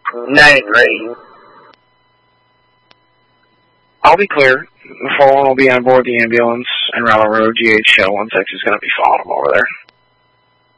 9-ready. I'll be clear. The fallen will be on board the ambulance, and Rallo Road GH Shell 16 is going to be following them over there.